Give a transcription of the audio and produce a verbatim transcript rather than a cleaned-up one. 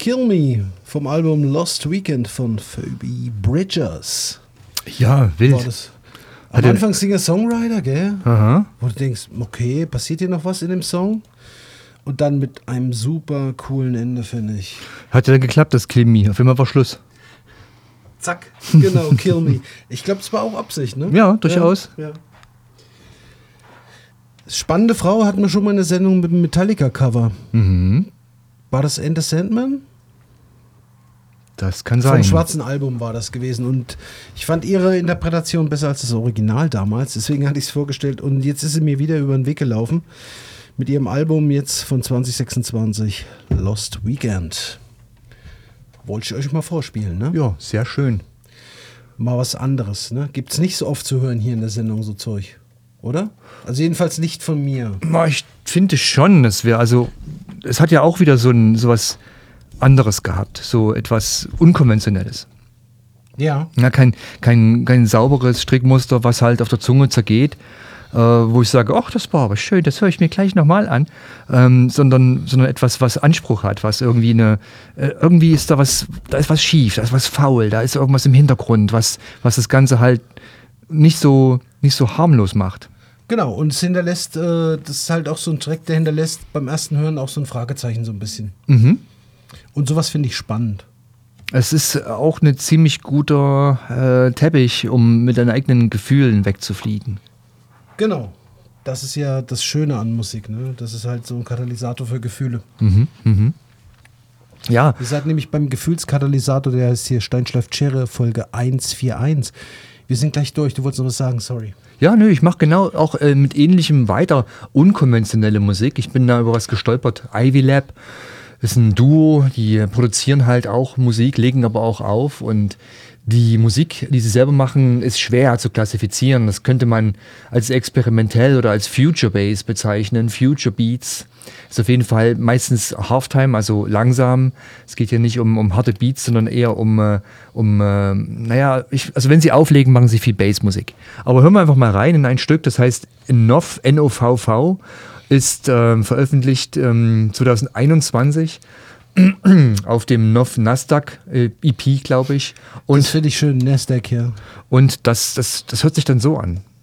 Kill Me vom Album Lost Weekend von Phoebe Bridgers. Ja, wild. War das am Hat Anfang Singer-Songwriter, gell? Aha. Wo du denkst, okay, passiert hier noch was in dem Song? Und dann mit einem super coolen Ende, finde ich. Hat ja dann geklappt, das Kill Me. Auf einmal war Schluss. Zack, genau, Kill Me. Ich glaube, es war auch Absicht, ne? Ja, durchaus. Ja, ja. Spannende Frau hatten wir schon mal eine Sendung mit einem Metallica-Cover. Mhm. War das Enter Sandman? Das kann sein. Vom schwarzen Album war das gewesen. Und ich fand ihre Interpretation besser als das Original damals. Deswegen hatte ich es vorgestellt. Und jetzt ist sie mir wieder über den Weg gelaufen. Mit ihrem Album jetzt von zwanzig sechsundzwanzig, Lost Weekend. Wollte ich euch mal vorspielen, ne? Ja, sehr schön. Mal was anderes, ne? Gibt's nicht so oft zu hören hier in der Sendung, so Zeug. Oder? Also jedenfalls nicht von mir. Na, ich finde schon, dass wir, also, es hat ja auch wieder so ein, so was anderes gehabt. So etwas Unkonventionelles. Ja. Ja, kein, kein, kein sauberes Strickmuster, was halt auf der Zunge zergeht. Äh, wo ich sage, ach, das war aber schön, das höre ich mir gleich nochmal an, ähm, sondern, sondern etwas, was Anspruch hat, was irgendwie eine, äh, irgendwie ist da was, da ist was schief, da ist was faul, da ist irgendwas im Hintergrund, was, was das Ganze halt nicht so, nicht so harmlos macht. Genau, und es hinterlässt, äh, das ist halt auch so ein Track, der hinterlässt beim ersten Hören auch so ein Fragezeichen so ein bisschen. Mhm. Und sowas finde ich spannend. Es ist auch ein ziemlich guter äh, Teppich, um mit deinen eigenen Gefühlen wegzufliegen. Genau. Das ist ja das Schöne an Musik, ne? Das ist halt so ein Katalysator für Gefühle. Mhm, mhm. Ja. Ihr seid nämlich beim Gefühlskatalysator, der heißt hier Steinschleif Cherre, Folge hundertvierundvierzig. Wir sind gleich durch. Du wolltest noch was sagen, sorry. Ja, nö, ich mache genau auch äh, mit ähnlichem weiter unkonventionelle Musik. Ich bin da über was gestolpert. Ivy Lab ist ein Duo, die produzieren halt auch Musik, legen aber auch auf, und die Musik, die sie selber machen, ist schwer zu klassifizieren. Das könnte man als experimentell oder als Future Bass bezeichnen. Future Beats ist auf jeden Fall meistens Halftime, also langsam. Es geht hier nicht um, um harte Beats, sondern eher um, äh, um äh, naja, ich, also wenn sie auflegen, machen sie viel Bassmusik. Aber hören wir einfach mal rein in ein Stück, das heißt N O V, N O V V, ist äh, veröffentlicht ähm, zwanzig einundzwanzig. Auf dem N O V Nasdaq äh, E P, glaube ich. Und das finde ich schön, Nasdaq, ja. Und das, das, das hört sich dann so an.